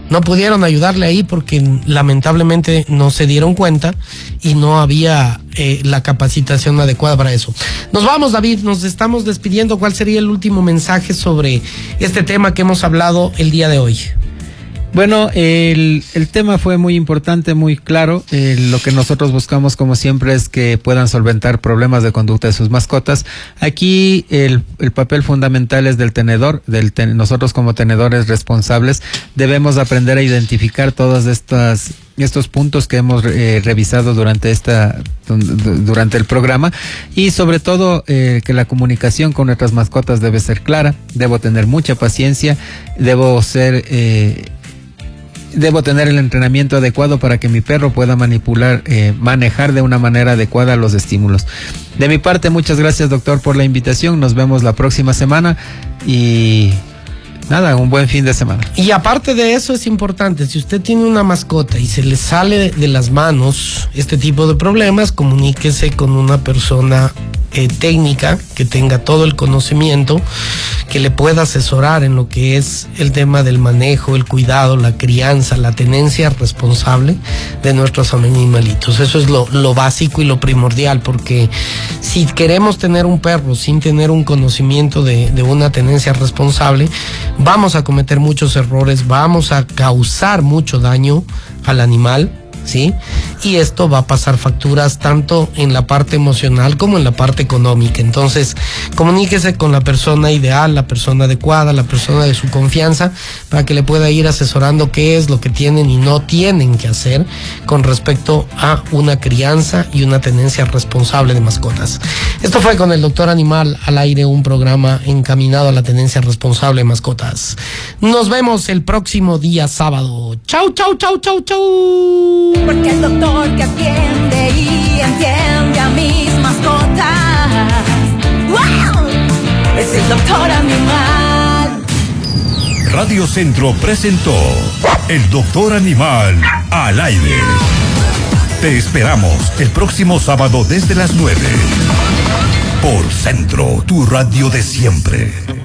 No pudieron ayudarle ahí porque lamentablemente no se dieron cuenta y no había la capacitación adecuada para eso. Nos vamos, David, nos estamos despidiendo. ¿Cuál sería el último mensaje sobre este tema que hemos hablado el día de hoy? Bueno, el tema fue muy importante, muy claro. Lo que nosotros buscamos, como siempre, es que puedan solventar problemas de conducta de sus mascotas. Aquí el papel fundamental es del tenedor. Nosotros como tenedores responsables debemos aprender a identificar todas estos puntos que hemos revisado durante el programa, y sobre todo que la comunicación con nuestras mascotas debe ser clara. Debo tener mucha paciencia, debo tener el entrenamiento adecuado para que mi perro pueda manejar de una manera adecuada los estímulos. De mi parte, muchas gracias, doctor, por la invitación. Nos vemos la próxima semana y nada, un buen fin de semana. Y aparte de eso, es importante, si usted tiene una mascota y se le sale de las manos este tipo de problemas, comuníquese con una persona técnica que tenga todo el conocimiento, que le pueda asesorar en lo que es el tema del manejo, el cuidado, la crianza, la tenencia responsable de nuestros animalitos. Eso es lo básico y lo primordial, porque si queremos tener un perro sin tener un conocimiento de una tenencia responsable, vamos a cometer muchos errores, vamos a causar mucho daño al animal, ¿sí? Y esto va a pasar facturas tanto en la parte emocional como en la parte económica. Entonces, comuníquese con la persona ideal, la persona adecuada, la persona de su confianza, para que le pueda ir asesorando qué es lo que tienen y no tienen que hacer con respecto a una crianza y una tenencia responsable de mascotas. Esto fue con el Doctor Animal al aire, un programa encaminado a la tenencia responsable de mascotas. Nos vemos el próximo día sábado. Chau, chau, chau, chau, chau. Porque el doctor que atiende y entiende a mis mascotas, ¡wow!, es el Doctor Animal. Radio Centro presentó El Doctor Animal al aire. Te esperamos el próximo sábado desde las 9 por Centro, tu radio de siempre.